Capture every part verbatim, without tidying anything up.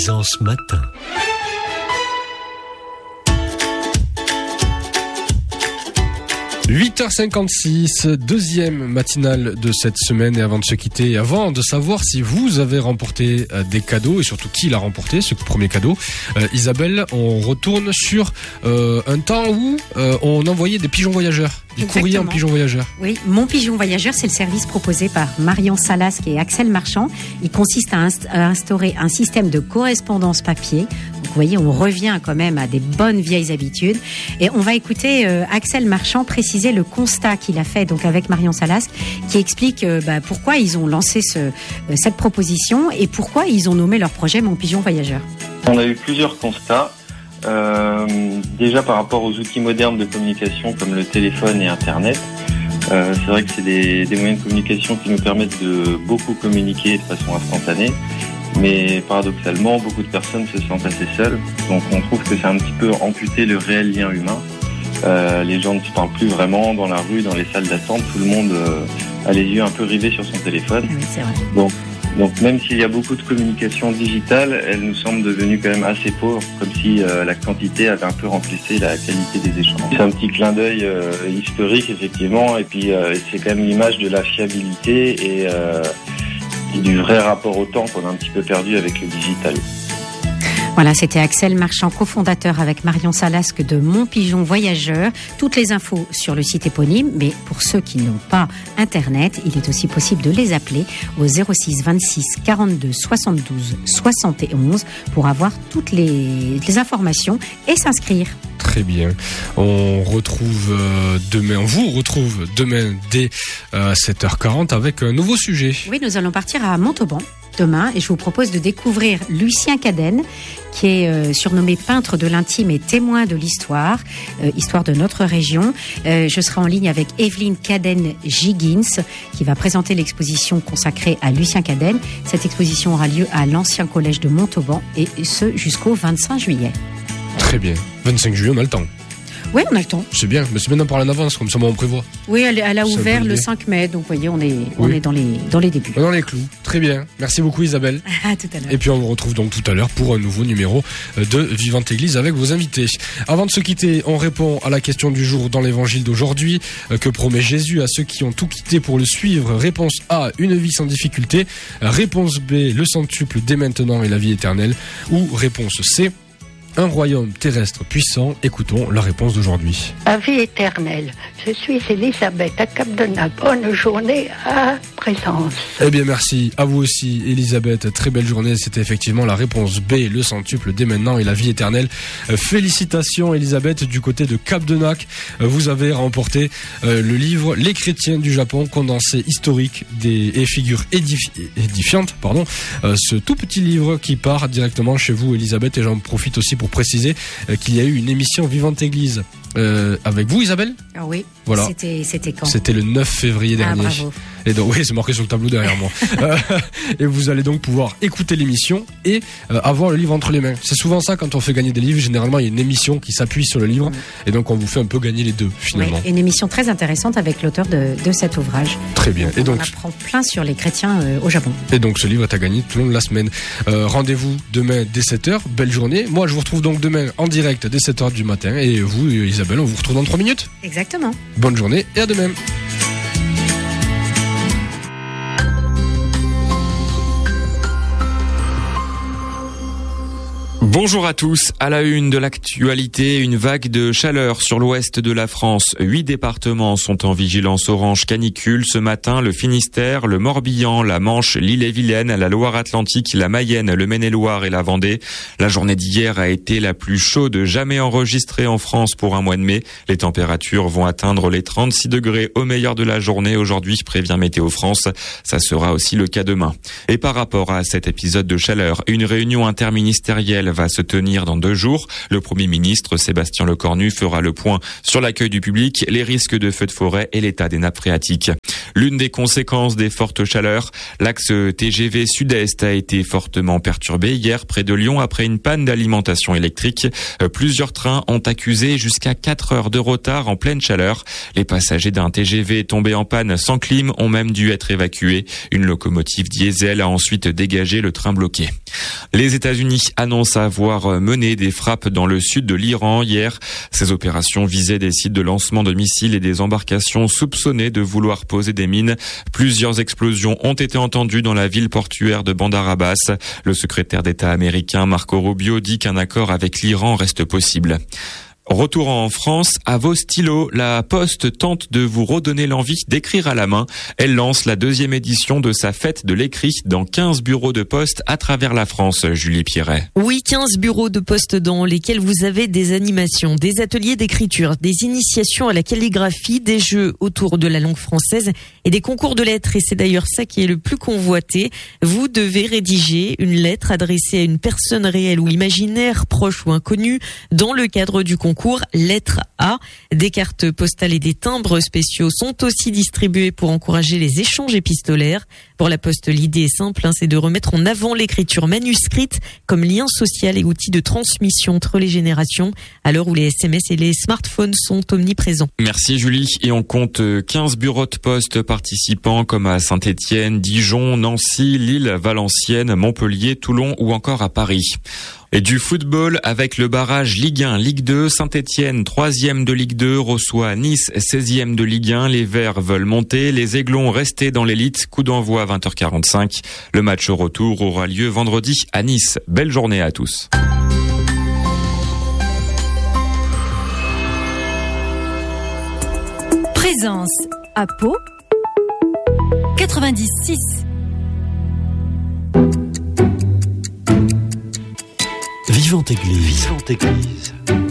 Plaisance matin. huit heures cinquante-six, deuxième matinale de cette semaine. Et avant de se quitter, avant de savoir si vous avez remporté des cadeaux et surtout qui l'a remporté, ce premier cadeau, euh, Isabelle, on retourne sur euh, un temps où euh, on envoyait des pigeons voyageurs, du Exactement. courrier en pigeon voyageur. Oui, Mon Pigeon Voyageur, c'est le service proposé par Marion Salasque et Axel Marchand. Il consiste à, inst- à instaurer un système de correspondance papier. Donc, vous voyez, on revient quand même à des bonnes vieilles habitudes. Et on va écouter euh, Axel Marchand préciser le constat qu'il a fait donc avec Marion Salasque, qui explique euh, bah, pourquoi ils ont lancé ce, euh, cette proposition et pourquoi ils ont nommé leur projet Mon Pigeon Voyageur. On a eu plusieurs constats. Euh, déjà par rapport aux outils modernes de communication comme le téléphone et Internet. Euh, c'est vrai que c'est des, des moyens de communication qui nous permettent de beaucoup communiquer de façon instantanée. Mais paradoxalement, beaucoup de personnes se sentent assez seules. Donc on trouve que c'est un petit peu amputé le réel lien humain. Euh, les gens ne se parlent plus vraiment dans la rue, dans les salles d'attente. Tout le monde euh, a les yeux un peu rivés sur son téléphone. Oui, c'est vrai. Donc, donc même s'il y a beaucoup de communication digitale, elle nous semble devenue quand même assez pauvre, comme si euh, la quantité avait un peu remplacé la qualité des échanges. C'est un petit clin d'œil euh, historique, effectivement, et puis euh, c'est quand même l'image de la fiabilité et, euh, et du vrai rapport au temps qu'on a un petit peu perdu avec le digital. Voilà, c'était Axel Marchand, cofondateur avec Marion Salasque de Mon Pigeon Voyageur. Toutes les infos sur le site éponyme, mais pour ceux qui n'ont pas Internet, il est aussi possible de les appeler au zéro six vingt-six quarante-deux soixante-douze soixante et onze pour avoir toutes les, les informations et s'inscrire. Très bien. On retrouve euh, demain, on vous retrouve demain dès euh, sept heures quarante avec un nouveau sujet. Oui, nous allons partir à Montauban demain et je vous propose de découvrir Lucien Cadenne, qui est euh, surnommé peintre de l'intime et témoin de l'histoire, euh, histoire de notre région. Euh, je serai en ligne avec Evelyne Cadenne-Giggins, qui va présenter l'exposition consacrée à Lucien Cadenne. Cette exposition aura lieu à l'ancien collège de Montauban et ce jusqu'au vingt-cinq juillet. Très bien. vingt-cinq juillet, on a le temps. Oui, on a le temps. C'est bien, mais c'est bien d'en parler en avance, comme ça on prévoit. Oui, elle, elle a C'est ouvert une bonne le idée. cinq mai, donc vous voyez, on est, on Oui. est dans, les, dans les débuts. Dans les clous. Très bien. Merci beaucoup Isabelle. À tout à l'heure. Et puis on vous retrouve donc tout à l'heure pour un nouveau numéro de Vivante Église avec vos invités. Avant de se quitter, on répond à la question du jour dans l'évangile d'aujourd'hui. Que promet Jésus à ceux qui ont tout quitté pour le suivre? Réponse A, une vie sans difficulté. Réponse B, le centuple dès maintenant et la vie éternelle. Ou réponse C, un royaume terrestre puissant. Écoutons la réponse d'aujourd'hui. La vie éternelle. Je suis Elisabeth à Cap-de-Nac. Bonne journée à Présence. Eh bien merci à vous aussi Elisabeth, très belle journée. C'était effectivement la réponse B, le centuple dès maintenant et la vie éternelle. Euh, félicitations Elisabeth, du côté de Cap-de-Nac. Euh, vous avez remporté euh, le livre Les chrétiens du Japon, condensé historique des, et figures édifi- édifiantes. Pardon. Euh, ce tout petit livre qui part directement chez vous Elisabeth, et j'en profite aussi pour préciser euh, qu'il y a eu une émission Vivante Église euh, avec vous Isabelle. Ah oui, Voilà. c'était, c'était quand? C'était le neuf février Ah, dernier. bravo. Et donc, oui, c'est marqué sur le tableau derrière moi. Euh, et vous allez donc pouvoir écouter l'émission et euh, avoir le livre entre les mains. C'est souvent ça quand on fait gagner des livres. Généralement, il y a une émission qui s'appuie sur le livre. Et donc, on vous fait un peu gagner les deux, finalement. Oui, une émission très intéressante avec l'auteur de, de cet ouvrage. Très bien. Et On donc, en apprend plein sur les chrétiens euh, au Japon. et donc, ce livre est à gagner tout le long de la semaine. Euh, rendez-vous demain dès sept heures. Belle journée. Moi, je vous retrouve donc demain en direct dès sept heures du matin. Et vous, Isabelle, on vous retrouve dans trois minutes. Exactement. Bonne journée et à demain. Bonjour à tous. À la une de l'actualité, une vague de chaleur sur l'ouest de la France. Huit départements sont en vigilance orange canicule ce matin. Le Finistère, le Morbihan, la Manche, l'Ille-et-Vilaine, la Loire-Atlantique, la Mayenne, le Maine-et-Loire et la Vendée. La journée d'hier a été la plus chaude jamais enregistrée en France pour un mois de mai. Les températures vont atteindre les trente-six degrés au meilleur de la journée aujourd'hui, prévient Météo France. Ça sera aussi le cas demain. Et par rapport à cet épisode de chaleur, une réunion interministérielle va se tenir dans deux jours. Le Premier ministre Sébastien Lecornu fera le point sur l'accueil du public, les risques de feux de forêt et l'état des nappes phréatiques. L'une des conséquences des fortes chaleurs, l'axe T G V Sud-Est a été fortement perturbé hier près de Lyon après une panne d'alimentation électrique. Plusieurs trains ont accusé jusqu'à quatre heures de retard en pleine chaleur. Les passagers d'un T G V tombé en panne sans clim ont même dû être évacués. Une locomotive diesel a ensuite dégagé le train bloqué. Les États-Unis annoncent avoir mené des frappes dans le sud de l'Iran hier. Ces opérations visaient des sites de lancement de missiles et des embarcations soupçonnées de vouloir poser des mines. Plusieurs explosions ont été entendues dans la ville portuaire de Bandar Abbas. Le secrétaire d'État américain Marco Rubio dit qu'un accord avec l'Iran reste possible. Retour en France, à vos stylos, la Poste tente de vous redonner l'envie d'écrire à la main. Elle lance la deuxième édition de sa fête de l'écrit dans quinze bureaux de poste à travers la France, Julie Pierret. Oui, quinze bureaux de poste dans lesquels vous avez des animations, des ateliers d'écriture, des initiations à la calligraphie, des jeux autour de la langue française et des concours de lettres. Et c'est d'ailleurs ça qui est le plus convoité. Vous devez rédiger une lettre adressée à une personne réelle ou imaginaire, proche ou inconnue, dans le cadre du concours. Lettre A. Des cartes postales et des timbres spéciaux sont aussi distribués pour encourager les échanges épistolaires. Pour la Poste, l'idée est simple, hein, c'est de remettre en avant l'écriture manuscrite comme lien social et outil de transmission entre les générations à l'heure où les S M S et les smartphones sont omniprésents. Merci Julie. Et on compte quinze bureaux de poste participants comme à Saint-Étienne, Dijon, Nancy, Lille, Valenciennes, Montpellier, Toulon ou encore à Paris. Et du football avec le barrage Ligue un, Ligue deux, Saint-Étienne, troisième de Ligue deux, reçoit Nice, seizième de Ligue un. Les Verts veulent monter, les Aiglons rester dans l'élite. Coup d'envoi à vingt heures quarante-cinq. Le match au retour aura lieu vendredi à Nice. Belle journée à tous. Présence à Pau quatre-vingt-dix virgule six. Vivante Église. Vivante Église.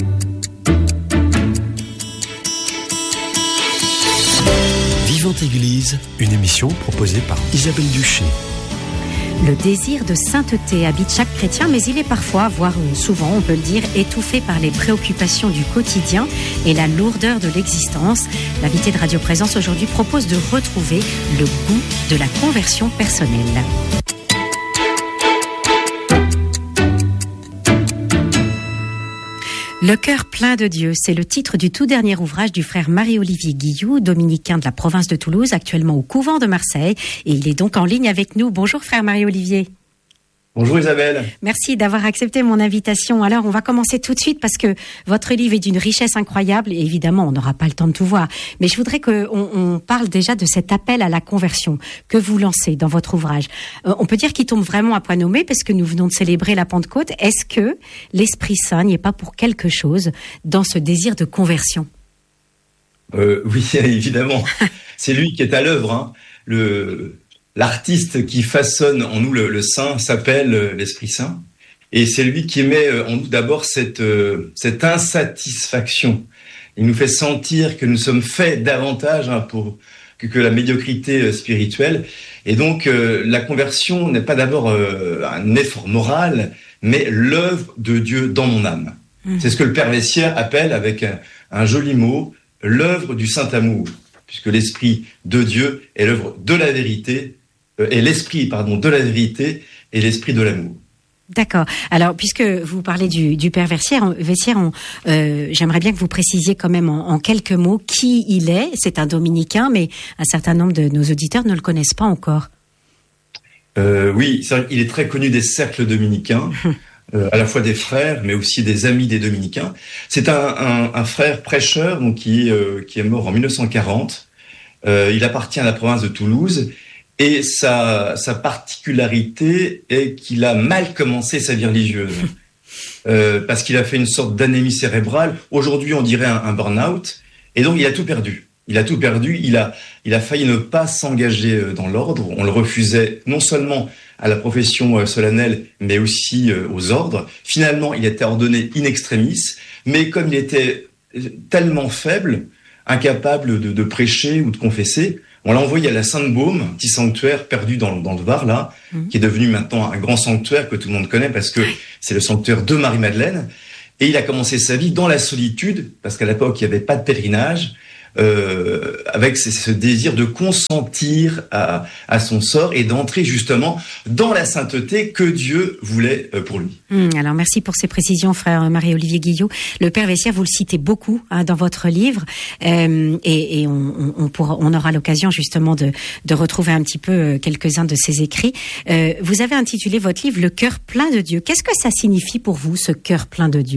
Vivante Église, une émission proposée par Isabelle Duché. Le désir de sainteté habite chaque chrétien, mais il est parfois, voire souvent, on peut le dire, étouffé par les préoccupations du quotidien et la lourdeur de l'existence. L'invité de Radio Présence aujourd'hui propose de retrouver le goût de la conversion personnelle. Le cœur plein de Dieu, c'est le titre du tout dernier ouvrage du frère Marie-Olivier Guilloux, dominicain de la province de Toulouse, actuellement au couvent de Marseille. Et il est donc en ligne avec nous. Bonjour frère Marie-Olivier. Bonjour Isabelle. Merci d'avoir accepté mon invitation. Alors, on va commencer tout de suite parce que votre livre est d'une richesse incroyable et évidemment, on n'aura pas le temps de tout voir. Mais je voudrais qu'on on parle déjà de cet appel à la conversion que vous lancez dans votre ouvrage. Euh, on peut dire qu'il tombe vraiment à point nommé parce que nous venons de célébrer la Pentecôte. Est-ce que l'Esprit Saint n'y est pas pour quelque chose dans ce désir de conversion ? euh, Oui, évidemment. C'est lui qui est à l'œuvre. Hein. Le... L'artiste qui façonne en nous le, le Saint s'appelle l'Esprit Saint. Et c'est lui qui met en nous d'abord cette, cette insatisfaction. Il nous fait sentir que nous sommes faits davantage hein, pour que, que la médiocrité spirituelle. Et donc, euh, la conversion n'est pas d'abord euh, un effort moral, mais l'œuvre de Dieu dans mon âme. Mmh. C'est ce que le Père Vessière appelle avec un, un joli mot, l'œuvre du Saint-Amour. Puisque l'Esprit de Dieu est l'œuvre de la vérité, et l'esprit, pardon, de la vérité et l'esprit de l'amour. D'accord. Alors, puisque vous parlez du, du Père Vessière, Vessière on, euh, j'aimerais bien que vous précisiez quand même en, en quelques mots qui il est. C'est un dominicain, mais un certain nombre de nos auditeurs ne le connaissent pas encore. Euh, oui, c'est vrai qu'il est très connu des cercles dominicains, euh, à la fois des frères, mais aussi des amis des dominicains. C'est un, un, un frère prêcheur donc, qui, euh, qui est mort en mille neuf cent quarante. Euh, il appartient à la province de Toulouse. Et sa, sa particularité est qu'il a mal commencé sa vie religieuse. Euh, parce qu'il a fait une sorte d'anémie cérébrale. Aujourd'hui, on dirait un, un burn-out. Et donc, il a tout perdu. Il a tout perdu. Il a, il a failli ne pas s'engager dans l'ordre. On le refusait non seulement à la profession solennelle, mais aussi aux ordres. Finalement, il était ordonné in extremis. Mais comme il était tellement faible, incapable de, de prêcher ou de confesser, on l'a envoyé à la Sainte-Baume, un petit sanctuaire perdu dans, dans le Var, là, mmh. qui est devenu maintenant un grand sanctuaire que tout le monde connaît parce que c'est le sanctuaire de Marie-Madeleine. Et il a commencé sa vie dans la solitude, parce qu'à l'époque, il n'y avait pas de pèlerinage, euh, avec ce, ce désir de consentir à, à son sort et d'entrer justement dans la sainteté que Dieu voulait pour lui. Hum, alors merci pour ces précisions, frère Marie-Olivier Guillot. Le Père Vessière, vous le citez beaucoup hein, dans votre livre, euh, et, et on, on, pourra, on aura l'occasion justement de, de retrouver un petit peu quelques-uns de ses écrits. Euh, vous avez intitulé votre livre « Le cœur plein de Dieu ». Qu'est-ce que ça signifie pour vous, ce cœur plein de Dieu ?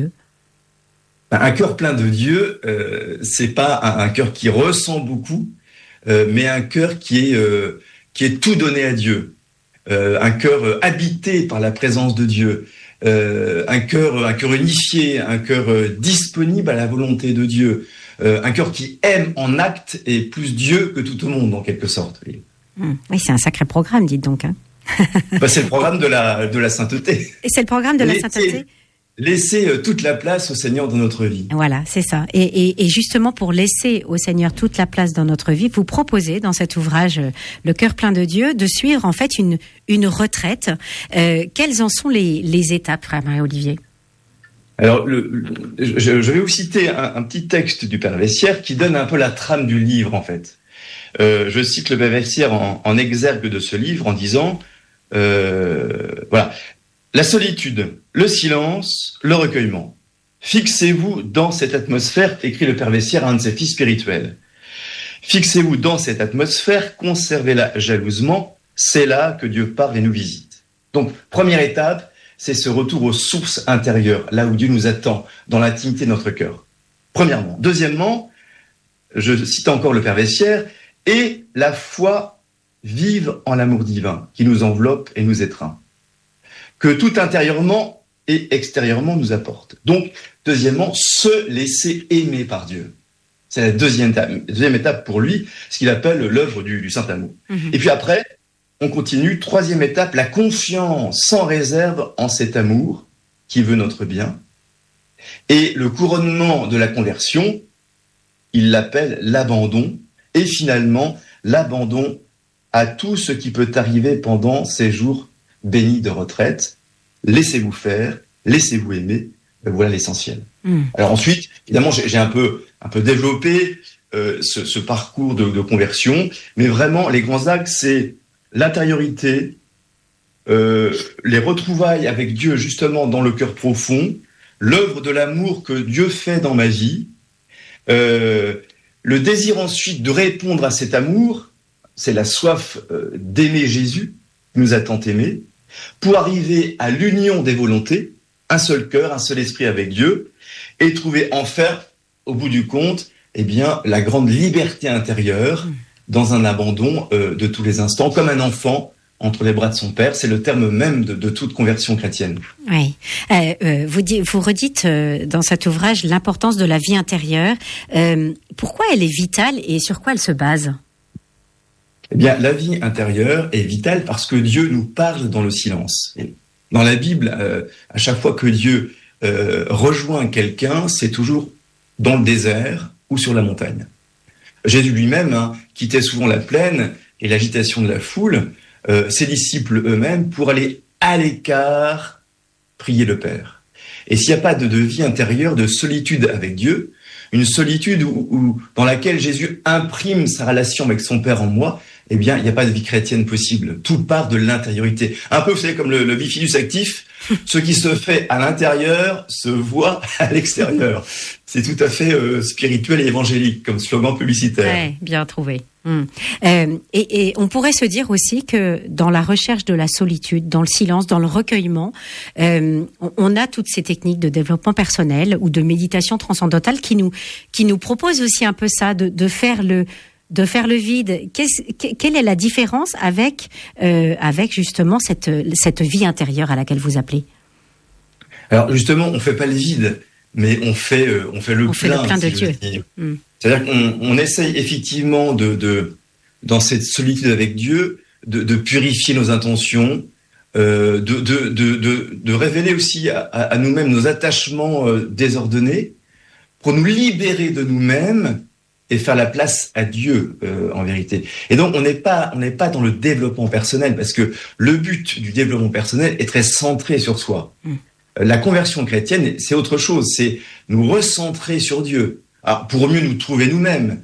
Un cœur plein de Dieu, euh, c'est pas un, un cœur qui ressent beaucoup, euh, mais un cœur qui est euh, qui est tout donné à Dieu, euh, un cœur euh, habité par la présence de Dieu, euh, un cœur un cœur unifié, un cœur euh, disponible à la volonté de Dieu, euh, un cœur qui aime en acte et plus Dieu que tout au monde en quelque sorte. Oui, mmh. Oui, c'est un sacré programme, dites donc. Hein. Bah, c'est le programme de la de la sainteté. Et c'est le programme de la sainteté. Laisser toute la place au Seigneur dans notre vie. Voilà, c'est ça. Et, et, et justement, pour laisser au Seigneur toute la place dans notre vie, vous proposez dans cet ouvrage Le cœur plein de Dieu de suivre en fait une une retraite. Euh, quelles en sont les, les étapes, frère Marie-Olivier ? Alors, le, le, je, je vais vous citer un, un petit texte du Père Vessière qui donne un peu la trame du livre en fait. Euh, je cite le Père Vessière en, en exergue de ce livre en disant, euh, voilà. La solitude, le silence, le recueillement. Fixez-vous dans cette atmosphère, écrit le Père Vessière à un de ses fils spirituels. Fixez-vous dans cette atmosphère, conservez-la jalousement, c'est là que Dieu parle et nous visite. Donc, première étape, c'est ce retour aux sources intérieures, là où Dieu nous attend, dans l'intimité de notre cœur. Premièrement. Deuxièmement, je cite encore le Père Vessière, et la foi vive en l'amour divin, qui nous enveloppe et nous étreint, que tout intérieurement et extérieurement nous apporte. Donc, deuxièmement, se laisser aimer par Dieu. C'est la deuxième étape, deuxième étape pour lui, ce qu'il appelle l'œuvre du, du Saint-Amour. Mmh. Et puis après, on continue, troisième étape, la confiance sans réserve en cet amour qui veut notre bien. Et le couronnement de la conversion, il l'appelle l'abandon, et finalement, l'abandon à tout ce qui peut arriver pendant ces jours béni de retraite, laissez-vous faire, laissez-vous aimer, voilà l'essentiel. Mmh. Alors ensuite, évidemment, j'ai, j'ai un peu, un peu développé euh, ce, ce parcours de, de conversion, mais vraiment, les grands axes, c'est l'intériorité, euh, les retrouvailles avec Dieu, justement, dans le cœur profond, l'œuvre de l'amour que Dieu fait dans ma vie, euh, le désir ensuite de répondre à cet amour, c'est la soif euh, d'aimer Jésus, qui nous a tant aimés, pour arriver à l'union des volontés, un seul cœur, un seul esprit avec Dieu, et trouver enfin, au bout du compte, eh bien, la grande liberté intérieure dans un abandon euh, de tous les instants, comme un enfant entre les bras de son père. C'est le terme même de, de toute conversion chrétienne. Oui. Euh, euh, vous, dit, vous redites euh, dans cet ouvrage l'importance de la vie intérieure. Euh, pourquoi elle est vitale et sur quoi elle se base ? Eh bien, la vie intérieure est vitale parce que Dieu nous parle dans le silence. Et dans la Bible, euh, à chaque fois que Dieu euh, rejoint quelqu'un, c'est toujours dans le désert ou sur la montagne. Jésus lui-même hein, quittait souvent la plaine et l'agitation de la foule, euh, ses disciples eux-mêmes, pour aller à l'écart prier le Père. Et s'il n'y a pas de, de vie intérieure, de solitude avec Dieu, une solitude où, où, dans laquelle Jésus imprime sa relation avec son Père en moi, eh bien, il n'y a pas de vie chrétienne possible. Tout part de l'intériorité. Un peu, vous savez, comme le, le bifidus actif, ce qui se fait à l'intérieur se voit à l'extérieur. C'est tout à fait euh, spirituel et évangélique comme slogan publicitaire. Ouais, bien trouvé. Hum. Euh, et, et on pourrait se dire aussi que dans la recherche de la solitude, dans le silence, dans le recueillement, euh, on, on a toutes ces techniques de développement personnel ou de méditation transcendantale qui nous qui nous proposent aussi un peu ça, de, de faire le de faire le vide. Qu'est-ce, quelle est la différence avec euh, avec justement cette cette vie intérieure à laquelle vous appelez ? Alors justement, on fait pas le vide, mais on fait euh, on fait le on plein. fait le plein de si Dieu. Mm. C'est-à-dire qu'on on essaye effectivement de de dans cette solitude avec Dieu de, de purifier nos intentions, euh, de, de de de de révéler aussi à, à nous-mêmes nos attachements euh, désordonnés pour nous libérer de nous-mêmes et faire la place à Dieu euh, en vérité. Et donc on n'est pas on n'est pas dans le développement personnel parce que le but du développement personnel est très centré sur soi. Mm. La conversion chrétienne, c'est autre chose, c'est nous recentrer sur Dieu. Alors pour mieux nous trouver nous-mêmes,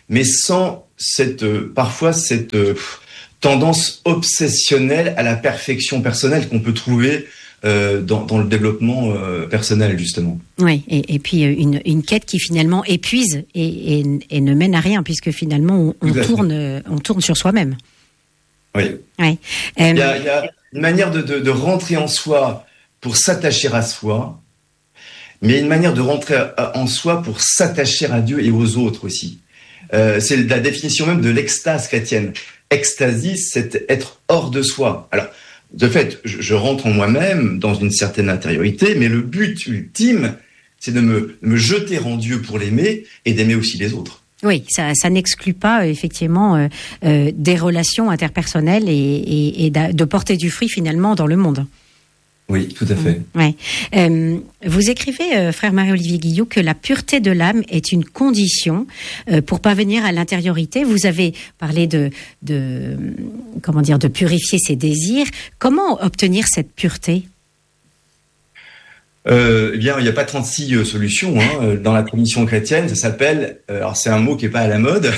mais sans cette, euh, parfois cette euh, tendance obsessionnelle à la perfection personnelle qu'on peut trouver euh, dans, dans le développement euh, personnel, justement. Oui, et, et puis une, une quête qui finalement épuise et, et, et ne mène à rien, puisque finalement on, on tourne, on tourne sur soi-même. Oui. Ouais. Euh, il, y a, il y a une manière de, de, de rentrer en soi pour s'attacher à soi, mais une manière de rentrer en soi pour s'attacher à Dieu et aux autres aussi. Euh, c'est la définition même de l'extase chrétienne. Extasie, c'est être hors de soi. Alors, de fait, je, je rentre en moi-même dans une certaine intériorité, mais le but ultime, c'est de me, de me jeter en Dieu pour l'aimer et d'aimer aussi les autres. Oui, ça, ça n'exclut pas euh, effectivement euh, euh, des relations interpersonnelles et, et, et de porter du fruit finalement dans le monde. Oui, tout à fait. Mmh, ouais. Euh, vous écrivez, euh, frère Marie-Olivier Guillot, que la pureté de l'âme est une condition euh, pour parvenir à l'intériorité. Vous avez parlé de, de, comment dire, de purifier ses désirs. Comment obtenir cette pureté ? Euh, eh bien, il n'y a pas trente-six euh, solutions hein. Dans la tradition chrétienne. Ça s'appelle, euh, alors c'est un mot qui n'est pas à la mode,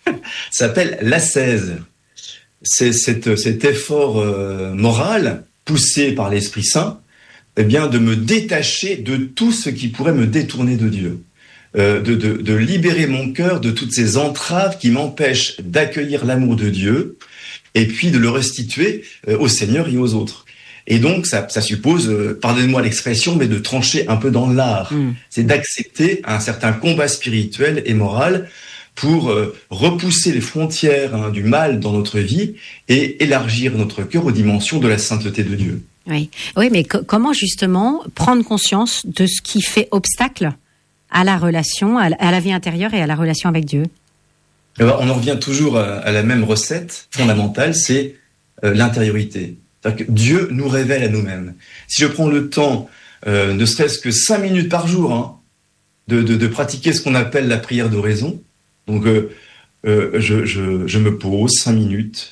ça s'appelle l'ascèse. C'est cet, cet effort euh, moral poussé par l'Esprit Saint, eh bien, de me détacher de tout ce qui pourrait me détourner de Dieu, euh, de, de, de libérer mon cœur de toutes ces entraves qui m'empêchent d'accueillir l'amour de Dieu, et puis de le restituer euh, au Seigneur et aux autres. Et donc, ça, ça suppose, euh, pardonnez-moi l'expression, mais de trancher un peu dans l'art. Mmh. C'est d'accepter un certain combat spirituel et moral pour euh, repousser les frontières hein, du mal dans notre vie et élargir notre cœur aux dimensions de la sainteté de Dieu. Oui, oui, mais co- comment justement prendre conscience de ce qui fait obstacle à la relation, à la, à la vie intérieure et à la relation avec Dieu ? Alors, on en revient toujours à, à la même recette fondamentale, c'est euh, l'intériorité. C'est-à-dire que Dieu nous révèle à nous-mêmes. Si je prends le temps, euh, ne serait-ce que cinq minutes par jour, hein, de, de, de pratiquer ce qu'on appelle la prière d'oraison, donc euh, euh, je, je, je me pose cinq minutes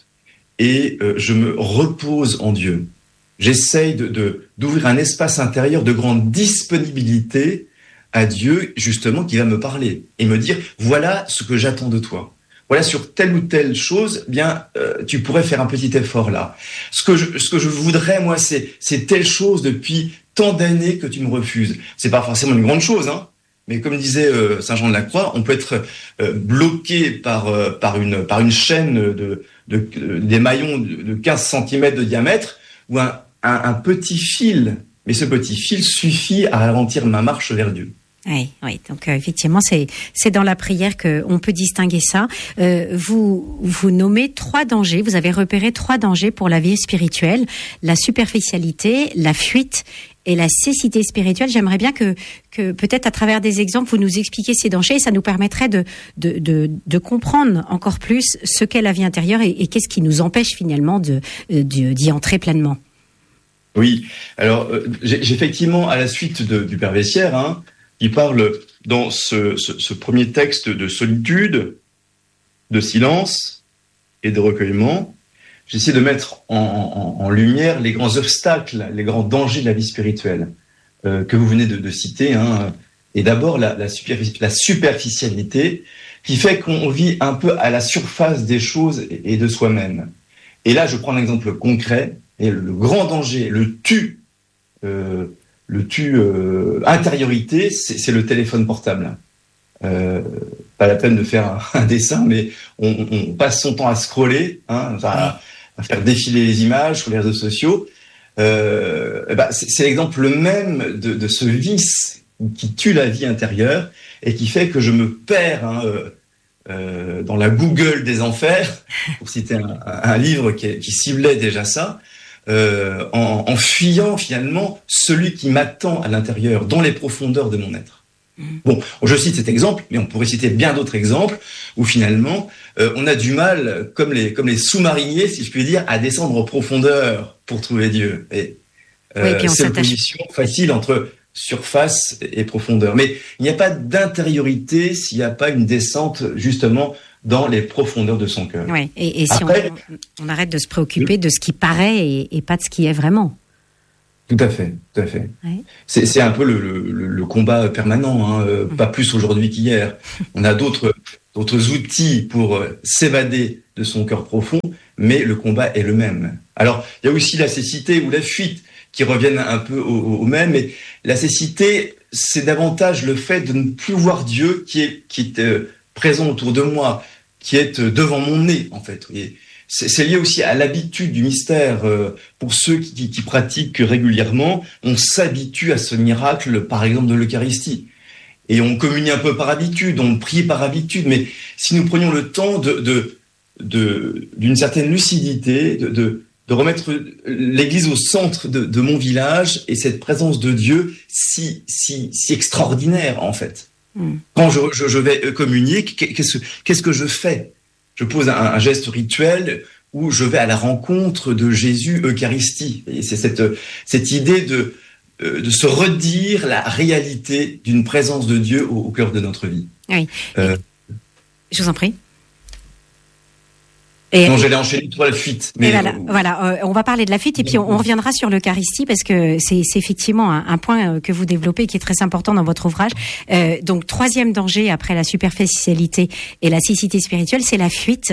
et euh, je me repose en Dieu. J'essaye de, de, d'ouvrir un espace intérieur de grande disponibilité à Dieu, justement, qui va me parler et me dire, voilà ce que j'attends de toi. Voilà, sur telle ou telle chose, bien, euh, tu pourrais faire un petit effort là. Ce que je, ce que je voudrais, moi, c'est, c'est telle chose depuis tant d'années que tu me refuses. C'est pas forcément une grande chose, hein. Mais comme disait euh, Saint Jean de la Croix, on peut être euh, bloqué par euh, par une par une chaîne de, de, de des maillons de, de quinze centimètres de diamètre ou un, un un petit fil. Mais ce petit fil suffit à ralentir ma marche vers Dieu. Oui, oui. Donc euh, effectivement, c'est c'est dans la prière que on peut distinguer ça. Euh, vous vous nommez trois dangers. Vous avez repéré trois dangers pour la vie spirituelle: la superficialité, la fuite et la cécité spirituelle. J'aimerais bien que que peut-être à travers des exemples vous nous expliquiez ces dangers. Et ça nous permettrait de de de, de comprendre encore plus ce qu'est la vie intérieure et, et qu'est-ce qui nous empêche finalement de, de d'y entrer pleinement. Oui. Alors euh, j'ai, j'ai effectivement à la suite de, du Père Vessière, hein. Il parle dans ce, ce, ce premier texte de solitude, de silence et de recueillement. J'essaie de mettre en, en, en lumière les grands obstacles, les grands dangers de la vie spirituelle euh, que vous venez de, de citer. Hein. Et d'abord, la, la, superfic- la superficialité qui fait qu'on vit un peu à la surface des choses et, et de soi-même. Et là, je prends un exemple concret. Et le, le grand danger, le tu... Euh, Le tu euh, intériorité, c'est, c'est le téléphone portable. Euh, pas la peine de faire un, un dessin, mais on, on passe son temps à scroller, hein, enfin, à, à faire défiler les images sur les réseaux sociaux. Euh, bah, c'est, c'est l'exemple même de, de ce vice qui tue la vie intérieure et qui fait que je me perds hein, euh, euh, dans la Google des enfers, pour citer un, un livre qui, qui ciblait déjà ça. Euh, en, en fuyant finalement celui qui m'attend à l'intérieur, dans les profondeurs de mon être. Bon, je cite cet exemple, mais on pourrait citer bien d'autres exemples où finalement euh, on a du mal, comme les comme les sous-mariniers, si je puis dire, à descendre en profondeur pour trouver Dieu. Et euh, oui, c'est une position facile entre surface et profondeur. Mais il n'y a pas d'intériorité s'il n'y a pas une descente justement dans les profondeurs de son cœur. Ouais, et, et si Après, on, on arrête de se préoccuper de ce qui paraît et, et pas de ce qui est vraiment. Tout à fait, tout à fait. Ouais. C'est, c'est un peu le, le, le combat permanent, hein, euh, pas plus aujourd'hui qu'hier. On a d'autres, d'autres outils pour s'évader de son cœur profond, mais le combat est le même. Alors, il y a aussi la cécité ou la fuite qui reviennent un peu au, au même, mais la cécité, c'est davantage le fait de ne plus voir Dieu qui est, qui est euh, présent autour de moi, qui est euh, devant mon nez, en fait. Et c'est, c'est lié aussi à l'habitude du mystère. Euh, pour ceux qui, qui, qui pratiquent régulièrement, on s'habitue à ce miracle, par exemple, de l'Eucharistie. Et on communie un peu par habitude, on prie par habitude, mais si nous prenions le temps de, de, de, d'une certaine lucidité, de, de, de remettre l'Église au centre de, de mon village et cette présence de Dieu si, si, si extraordinaire, en fait. Mm. Quand je, je, je vais communier, qu'est-ce, qu'est-ce que je fais? Je pose un, un geste rituel où je vais à la rencontre de Jésus Eucharistie. Et c'est cette, cette idée de, de se redire la réalité d'une présence de Dieu au, au cœur de notre vie. Oui. Euh, je vous en prie. Et, non, j'allais enchaîner sur la fuite. Mais voilà, euh, voilà euh, on va parler de la fuite et puis on, on reviendra sur l'Eucharistie parce que c'est, c'est effectivement un, un point que vous développez qui est très important dans votre ouvrage. Euh, donc, troisième danger après la superficialité et la cécité spirituelle, c'est la fuite.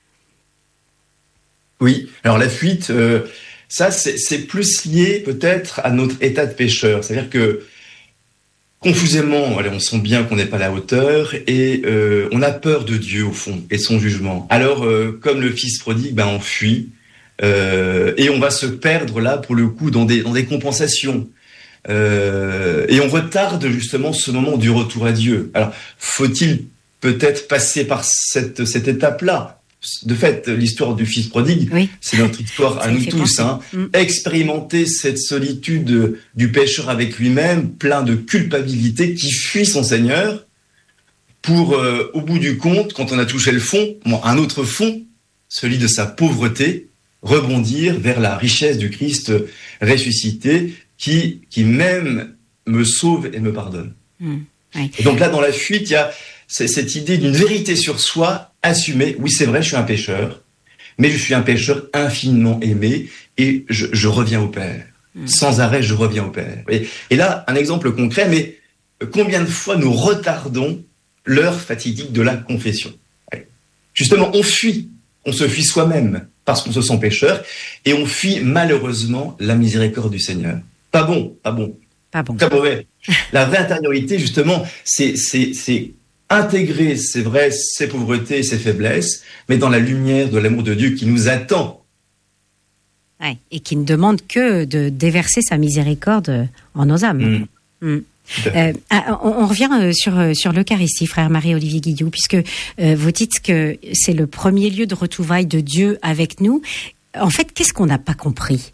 Oui, alors la fuite, euh, ça c'est, c'est plus lié peut-être à notre état de pécheur. C'est-à-dire que confusément, allez, on sent bien qu'on n'est pas à la hauteur et euh, on a peur de Dieu au fond et de son jugement. Alors, euh, comme le fils prodigue, ben on fuit euh, et on va se perdre là pour le coup dans des dans des compensations euh, et on retarde justement ce moment du retour à Dieu. Alors, faut-il peut-être passer par cette cette étape-là? De fait, l'histoire du fils prodigue, oui. c'est notre histoire à nous tous. Hein. Mm. Expérimenter cette solitude du pécheur avec lui-même, plein de culpabilité, qui fuit son Seigneur, pour, euh, au bout du compte, quand on a touché le fond, un autre fond, celui de sa pauvreté, rebondir vers la richesse du Christ ressuscité, qui, qui même me sauve et me pardonne. Mm. Oui. Et donc là, dans la fuite, il y a c'est cette idée d'une vérité sur soi assumée. Oui, c'est vrai, je suis un pécheur, mais je suis un pécheur infiniment aimé et je, je reviens au Père. Mmh. Sans arrêt, je reviens au Père. Et, et là, un exemple concret, mais combien de fois nous retardons l'heure fatidique de la confession? Justement, on fuit, on se fuit soi-même parce qu'on se sent pécheur et on fuit malheureusement la miséricorde du Seigneur. Pas bon, pas bon. Pas bon. Très mauvais. La vraie intériorité, justement, c'est, c'est, c'est intégrer, c'est vrai, ses pauvretés et ses faiblesses, mais dans la lumière de l'amour de Dieu qui nous attend. Ouais, et qui ne demande que de déverser sa miséricorde en nos âmes. Mmh. Mmh. Euh, on, on revient sur, sur l'Eucharistie, frère Marie-Olivier Guillou, puisque euh, vous dites que c'est le premier lieu de retrouvailles de Dieu avec nous. En fait, qu'est-ce qu'on n'a pas compris?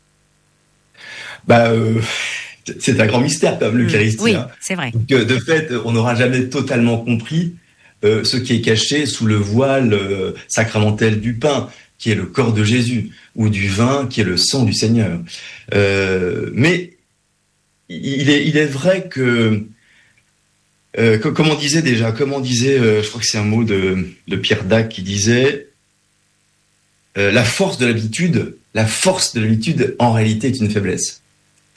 Bah... Euh... C'est un grand mystère, comme l'Eucharistie. Oui, hein. c'est vrai. Donc, de fait, on n'aura jamais totalement compris euh, ce qui est caché sous le voile euh, sacramentel du pain, qui est le corps de Jésus, ou du vin, qui est le sang du Seigneur. Euh, mais il est, il est vrai que, euh, que, comme on disait déjà, comme on disait, euh, je crois que c'est un mot de, de Pierre Dac qui disait, euh, la force de l'habitude, la force de l'habitude, en réalité, est une faiblesse. Pourquoi ?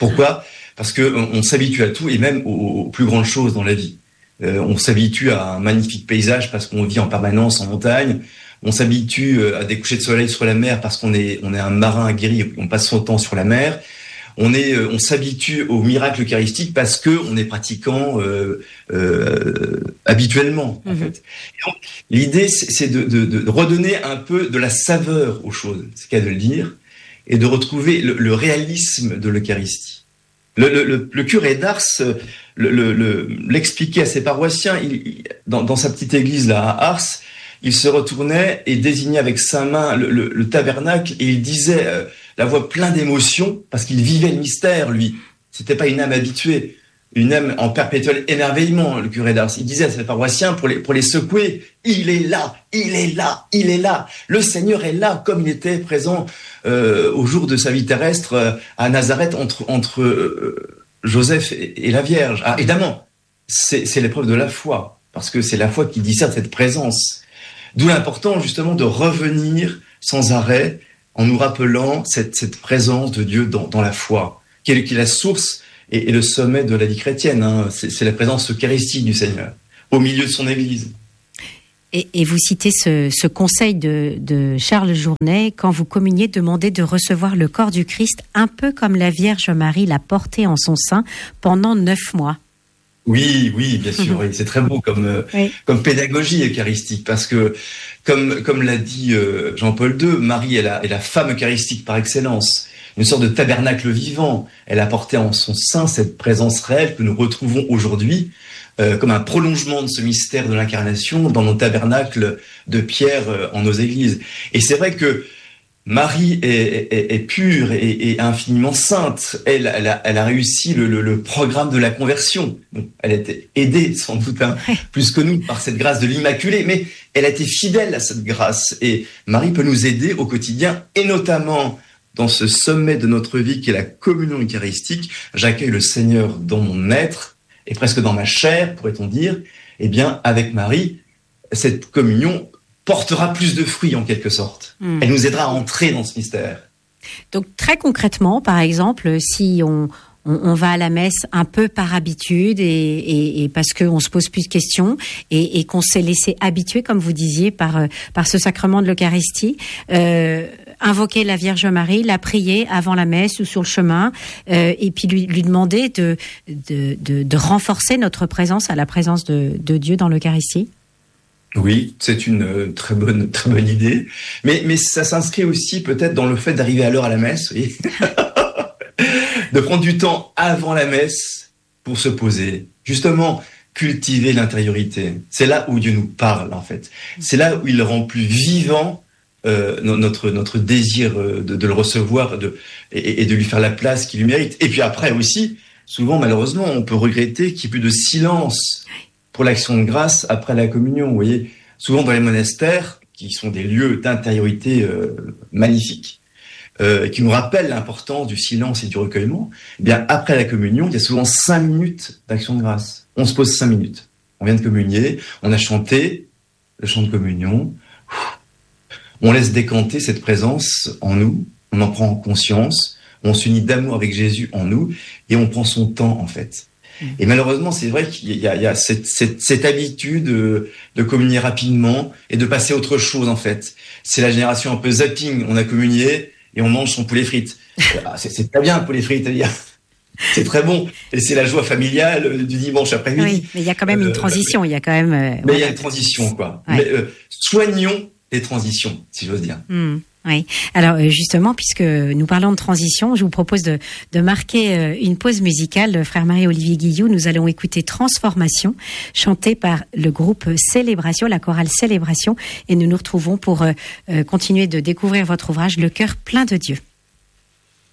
Parce que on, on s'habitue à tout et même aux, aux plus grandes choses dans la vie. Euh, on s'habitue à un magnifique paysage parce qu'on vit en permanence en montagne. On s'habitue à des couchers de soleil sur la mer parce qu'on est on est un marin aguerri, on passe son temps sur la mer. On est on s'habitue au miracle eucharistique parce que on est pratiquant euh, euh, habituellement en mmh. fait. Et donc, l'idée c'est, c'est de, de, de redonner un peu de la saveur aux choses, c'est le cas de le dire, et de retrouver le, le réalisme de l'Eucharistie. Le, le, le, le curé d'Ars le, le, le, l'expliquait à ses paroissiens. Il, il, dans, dans sa petite église là à Ars, il se retournait et désignait avec sa main le, le, le tabernacle et il disait euh, la voix pleine d'émotion parce qu'il vivait le mystère. Lui, c'était pas une âme habituée, une âme en perpétuel émerveillement. Le curé d'Ars, il disait à ses paroissiens pour les pour les secouer, il est là, il est là, il est là. Le Seigneur est là comme il était présent Euh, au jour de sa vie terrestre euh, à Nazareth entre entre euh, Joseph et, et la Vierge. Ah, évidemment, c'est, c'est l'épreuve de la foi, parce que c'est la foi qui discerne cette présence. D'où l'important justement de revenir sans arrêt en nous rappelant cette, cette présence de Dieu dans, dans la foi, qui est, qui est la source et, et le sommet de la vie chrétienne. Hein. C'est, c'est la présence eucharistique du Seigneur au milieu de son Église. Et, et vous citez ce, ce conseil de, de Charles Journet, quand vous communiez, demandez de recevoir le corps du Christ un peu comme la Vierge Marie l'a porté en son sein pendant neuf mois. Oui, oui, bien sûr, oui. C'est très beau comme euh, oui. comme pédagogie eucharistique, parce que comme comme l'a dit euh, Jean-Paul deux, Marie est la, est la femme eucharistique par excellence, une sorte de tabernacle vivant. Elle a porté en son sein cette présence réelle que nous retrouvons aujourd'hui euh, comme un prolongement de ce mystère de l'incarnation dans nos tabernacles de pierre euh, en nos églises. Et c'est vrai que Marie est, est, est pure et, et infiniment sainte. Elle, elle, a, elle a réussi le, le, le programme de la conversion. Bon, elle a été aidée, sans doute, hein, plus que nous, par cette grâce de l'Immaculée, mais elle a été fidèle à cette grâce. Et Marie peut nous aider au quotidien, et notamment dans ce sommet de notre vie qui est la communion eucharistique. J'accueille le Seigneur dans mon être, et presque dans ma chair, pourrait-on dire. Eh bien, avec Marie, cette communion portera plus de fruits en quelque sorte. Mmh. Elle nous aidera à entrer dans ce mystère. Donc très concrètement, par exemple, si on, on, on va à la messe un peu par habitude et, et, et parce qu'on se pose plus de questions et, et qu'on s'est laissé habituer, comme vous disiez, par, par ce sacrement de l'Eucharistie, euh, invoquer la Vierge Marie, la prier avant la messe ou sur le chemin, euh, et puis lui, lui demander de, de, de, de renforcer notre présence à la présence de, de Dieu dans l'Eucharistie. Oui, c'est une très bonne, très bonne idée. Mais, mais ça s'inscrit aussi peut-être dans le fait d'arriver à l'heure à la messe, oui. De prendre du temps avant la messe pour se poser. Justement, cultiver l'intériorité. C'est là où Dieu nous parle, en fait. C'est là où il rend plus vivant euh, notre, notre désir de, de le recevoir de, et, et de lui faire la place qu'il lui mérite. Et puis après aussi, souvent, malheureusement, on peut regretter qu'il n'y ait plus de silence pour l'action de grâce après la communion. Vous voyez, souvent dans les monastères, qui sont des lieux d'intériorité euh, magnifiques, euh, qui nous rappellent l'importance du silence et du recueillement, eh bien, après la communion, il y a souvent cinq minutes d'action de grâce. On se pose cinq minutes. On vient de communier, on a chanté le chant de communion, on laisse décanter cette présence en nous, on en prend conscience, on s'unit d'amour avec Jésus en nous, et on prend son temps, en fait. Et malheureusement, c'est vrai qu'il y a, il y a cette, cette, cette habitude de, de communier rapidement et de passer à autre chose, en fait. C'est la génération un peu zapping. On a communié et on mange son poulet frites. c'est, c'est très bien, le poulet frites. C'est très bon. Et c'est la joie familiale du dimanche après-midi. Oui, mais il y a quand même une transition. Euh, il y a quand même. Euh, mais voilà. Il y a une transition, quoi. Ouais. Mais, euh, soignons les transitions, si j'ose dire. Mmh. Oui. Alors justement, puisque nous parlons de transition, je vous propose de, de marquer une pause musicale. Frère Marie-Olivier Guillou, nous allons écouter Transformation, chantée par le groupe Célébration, la chorale Célébration, et nous nous retrouvons pour euh, continuer de découvrir votre ouvrage, Le cœur plein de Dieu.